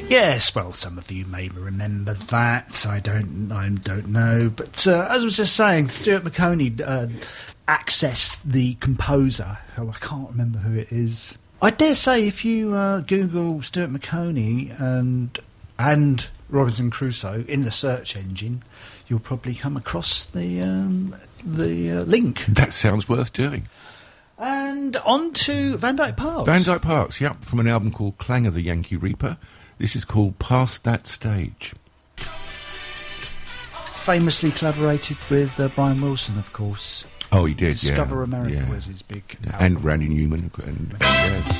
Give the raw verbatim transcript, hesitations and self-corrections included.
Yes, well, some of you may remember that. I don't, I don't know. But uh, as I was just saying, Stuart Maconie uh, accessed the composer, who I can't remember who it is. I dare say if you uh, Google Stuart Maconie and and Robinson Crusoe in the search engine, you'll probably come across the um, the uh, link. That sounds worth doing. And on to Van Dyke Parks. Van Dyke Parks, yep, from an album called Clang of the Yankee Reaper. This is called Past That Stage. Famously collaborated with uh, Brian Wilson, of course. Oh, he did, Discover yeah. America yeah. was his big yeah. album. And Randy Newman. And, and, yeah.